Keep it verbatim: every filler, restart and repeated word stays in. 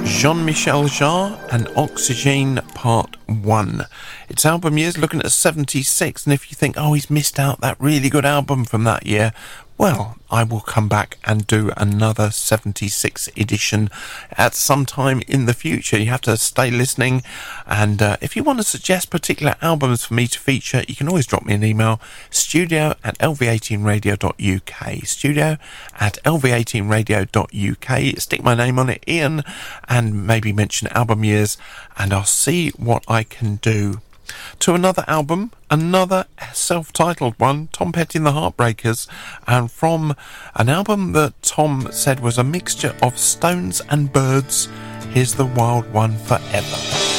Jean-Michel Jarre and Oxygen Part one. Its album year's looking at seventy-six, and if you think, oh, he's missed out that really good album from that year, well, I will come back and do another seventy-six edition at some time in the future. You have to stay listening, and uh, if you want to suggest particular albums for me to feature, you can always drop me an email, studio at l v eighteen radio dot u k, studio at l v eighteen radio dot u k. Stick my name on it, Ian, and maybe mention album years, and I'll see what I can do. To another album, another self-titled one, Tom Petty and the Heartbreakers, and from an album that Tom said was a mixture of Stones and Birds, here's The Wild One Forever.